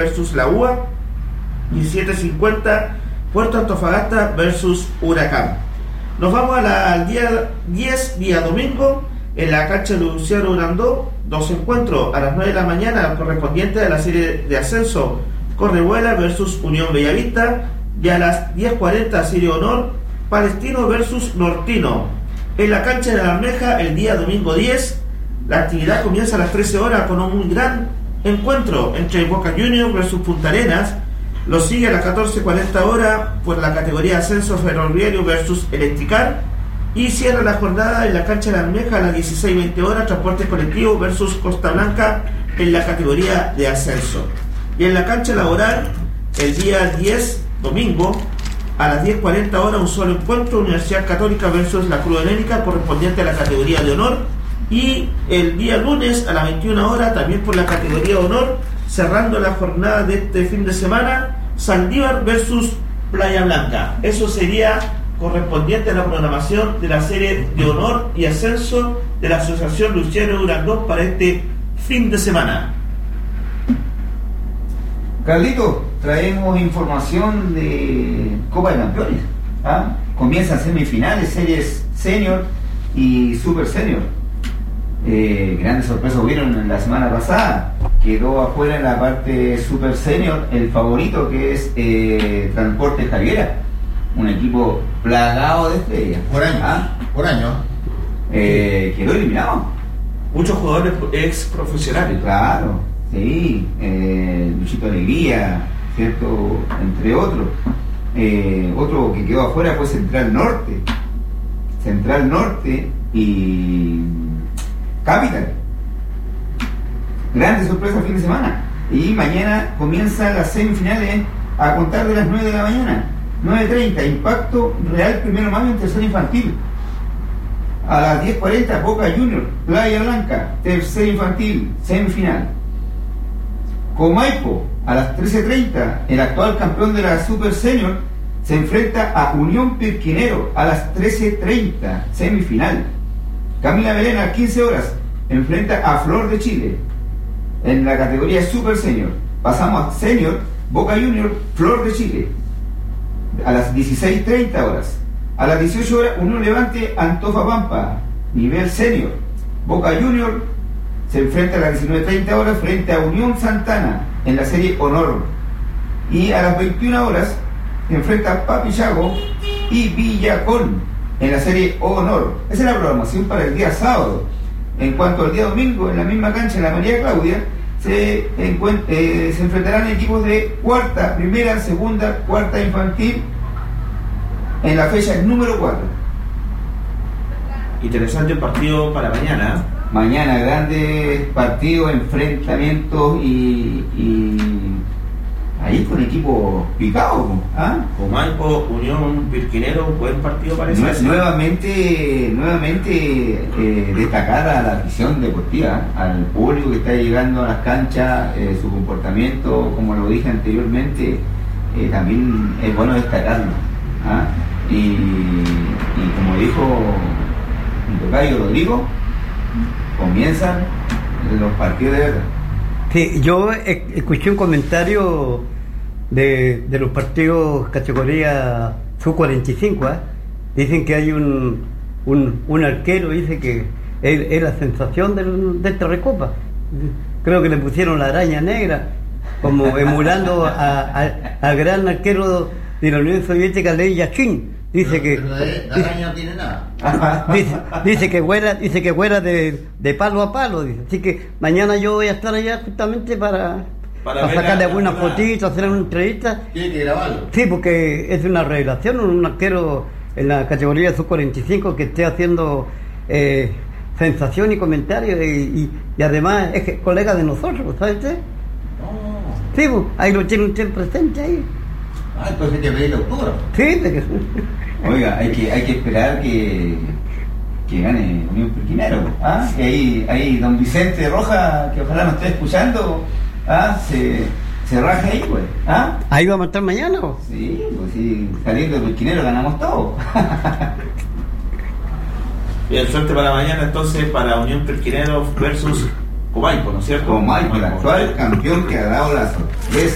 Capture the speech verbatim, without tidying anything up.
versus la U A. diecisiete cincuenta Puerto Antofagasta versus Huracán. Nos vamos a la, al día diez, día domingo, en la cancha de Luciano Urandó, dos encuentros a las nueve de la mañana correspondientes a la serie de ascenso Correvuela versus Unión Bellavista, y a las diez cuarenta serie Honor Palestino versus Nortino. En la cancha de la Almeja, el día domingo diez, la actividad comienza a las trece horas con un muy gran encuentro entre Boca Juniors versus Punta Arenas. Lo sigue a las catorce cuarenta horas por la categoría de ascenso Ferroviario versus Electricar, y cierra la jornada en la cancha de la Almeja a las dieciséis veinte horas Transportes Colectivos versus Costa Blanca en la categoría de ascenso. Y en la cancha laboral, el día diez, domingo, a las diez cuarenta horas, un solo encuentro, Universidad Católica versus la Cruz Helénica, correspondiente a la categoría de honor. Y el día lunes a las veintiuna horas, también por la categoría de honor, cerrando la jornada de este fin de semana, Saldívar versus Playa Blanca. Eso sería correspondiente a la programación de la serie de honor y ascenso de la Asociación Luciano Urandó para este fin de semana. Carlito, traemos información de Copa de Campeones. ¿Ah? Comienzan semifinales, series senior y super senior. Eh, grandes sorpresas hubieron la semana pasada. Quedó afuera en la parte super senior el favorito, que es eh, Transporte Javiera, un equipo plagado de estrellas. Por año, ¿Ah? por año. Eh, quedó eliminado. Muchos jugadores ex profesionales. Claro, sí. Eh, Luchito Alegría, ¿cierto? Entre otros. Eh, otro que quedó afuera fue Central Norte. Central Norte y Capital. Grandes sorpresas fin de semana. Y mañana comienzan las semifinales a contar de las nueve de la mañana. nueve treinta, Impacto Real Primero Mayo en tercera infantil. A las diez cuarenta, Boca Juniors, Playa Blanca, tercera infantil, semifinal. Comaipo, a las trece treinta, el actual campeón de la Super Senior se enfrenta a Unión Pirquinero a las trece treinta, semifinal. Camila Belén a las quince horas enfrenta a Flor de Chile en la categoría Super Senior. Pasamos a Senior, Boca Juniors, Flor de Chile a las dieciséis treinta horas. A las dieciocho horas, Unión Levante, Antofa Pampa, nivel Senior. Boca Juniors se enfrenta a las diecinueve treinta horas frente a Unión Santana en la serie Honor. Y a las veintiuna horas se enfrenta a Papillago y Villacón en la serie Honor. Esa es la programación para el día sábado. En cuanto al día domingo, en la misma cancha, en la María Claudia, se, encuent- eh, se enfrentarán equipos de cuarta, primera, segunda, cuarta infantil en la fecha número cuatro. Interesante el partido para mañana. Mañana grandes partidos, enfrentamientos y, y ahí con equipo picado. ¿Ah? Comaipo, Unión Pirquinero, buen partido parece. Nue- nuevamente, nuevamente eh, destacar a la afición deportiva, al público que está llegando a las canchas, eh, su comportamiento, como lo dije anteriormente, eh, también es bueno destacarlo. ¿Ah? Y, y como dijo mi tocayo Rodrigo, comienzan los partidos de verdad. Sí, yo eh, escuché un comentario de, de los partidos categoría sub cuarenta y cinco. ¿eh? Dicen que hay un, un, un arquero, dice que es, es la sensación del, de esta recopa. Creo que le pusieron la araña negra, como emulando al gran arquero de la Unión Soviética, Ley Yashin. Dice que Pero de, de araña no tiene nada. dice, dice que fuera, dice que fuera de, de palo a palo, dice. Así que mañana yo voy a estar allá justamente para, Para para ver sacarle la- algunas la- fotitos, hacer una entrevista. Tiene que grabarlo. Sí, porque es una revelación un arquero en la categoría sub cuarenta y cinco que esté haciendo eh, sensación y comentario y, y, y además es que, colega de nosotros, ¿sabes usted? No. Sí, pues, ahí lo tiene usted presente ahí. Ah, entonces hay que pedirle autógrafo. Sí, de que- Oiga, hay que, hay que esperar que, que gane Unión Pirquinero. ¿Ah? Y ahí, ahí don Vicente Roja, que ojalá nos esté escuchando, ¿ah? se, se raja ahí, pues. ¿Ah? ahí vamos a estar mañana. ¿O? Sí, pues sí, saliendo del Pirquinero ganamos todo. Bien, suerte para mañana entonces para Unión Pirquinero versus Comaipo, ¿no es cierto? Como Mike, el actual campeón que ha dado la sorpresa.